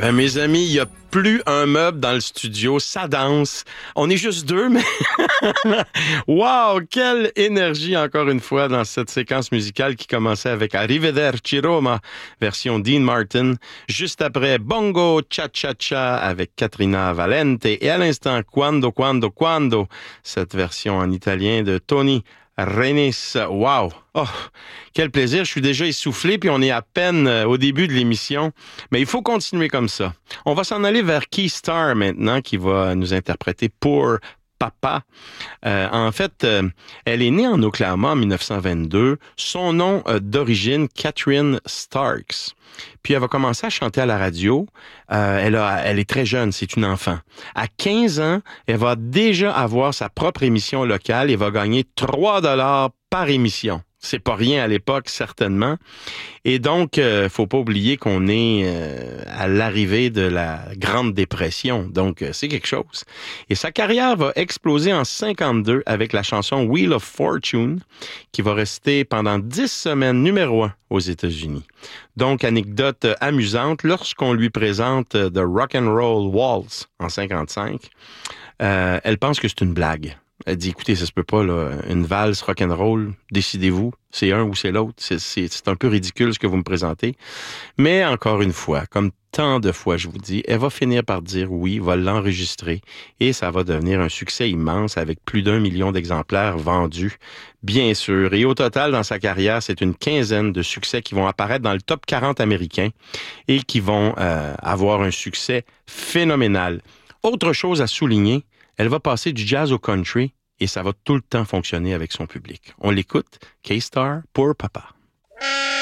Ben, mes amis, il n'y a plus un meuble dans le studio, ça danse. On est juste deux, mais wow, quelle énergie encore une fois dans cette séquence musicale qui commençait avec Arrivederci Roma, version Dean Martin. Juste après, Bongo Cha Cha Cha avec Catrina Valente. Et à l'instant, Quando, Quando, Quando, cette version en italien de Tony Renis. Wow! Oh, quel plaisir. Je suis déjà essoufflé, puis on est à peine au début de l'émission. Mais il faut continuer comme ça. On va s'en aller vers Key Star maintenant, qui va nous interpréter pour Papa. En fait, elle est née en Oklahoma en 1922. Son nom d'origine, Catherine Starks. Puis elle va commencer à chanter à la radio. Elle est très jeune, c'est une enfant. À 15 ans, elle va déjà avoir sa propre émission locale et va gagner 3 $ par émission. C'est pas rien à l'époque, certainement. Et donc, faut pas oublier qu'on est à l'arrivée de la Grande Dépression. Donc, c'est quelque chose. Et sa carrière va exploser en 52 avec la chanson Wheel of Fortune, qui va rester pendant 10 semaines numéro 1 aux États-Unis. Donc, anecdote amusante, lorsqu'on lui présente The Rock and Roll Waltz en 55, elle pense que c'est une blague. Elle dit, écoutez, ça se peut pas, là, une valse rock'n'roll, décidez-vous, c'est un ou c'est l'autre. C'est un peu ridicule ce que vous me présentez. Mais encore une fois, comme tant de fois, je vous dis, elle va finir par dire oui, va l'enregistrer et ça va devenir un succès immense avec plus d'1 million d'exemplaires vendus, bien sûr. Et au total, dans sa carrière, c'est une quinzaine de succès qui vont apparaître dans le top 40 américain et qui vont avoir un succès phénoménal. Autre chose à souligner, elle va passer du jazz au country et ça va tout le temps fonctionner avec son public. On l'écoute, Key Star pour Papa.